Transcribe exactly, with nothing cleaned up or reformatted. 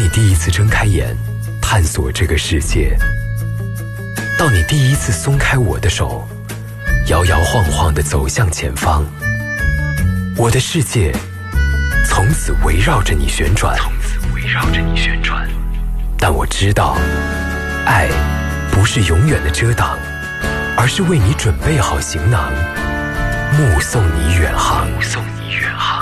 你第一次睁开眼，探索这个世界；到你第一次松开我的手，摇摇晃晃地走向前方。我的世界从此围绕着你旋转，从此围绕着你旋转。但我知道，爱不是永远的遮挡，而是为你准备好行囊，目送你远航，目送你远航。